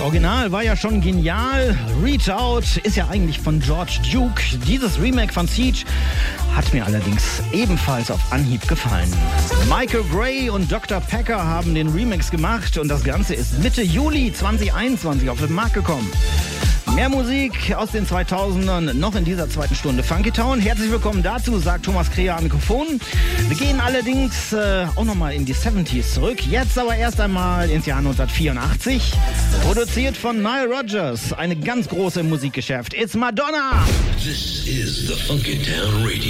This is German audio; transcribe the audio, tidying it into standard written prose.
Original war ja schon genial. Reach Out ist ja eigentlich von George Duke. Dieses Remake von Siege hat mir allerdings ebenfalls auf Anhieb gefallen. Michael Gray und Dr. Packer haben den Remix gemacht und das Ganze ist Mitte Juli 2021 auf den Markt gekommen. Mehr Musik aus den 2000ern noch in dieser zweiten Stunde Funky Town. Herzlich willkommen dazu, sagt Thomas Kreher am Mikrofon. Wir gehen allerdings auch nochmal in die 70s zurück. Jetzt aber erst einmal ins Jahr 1984. Produziert von Nile Rodgers. Eine ganz große im Musikgeschäft. It's Madonna! This is the Funky Town Radio.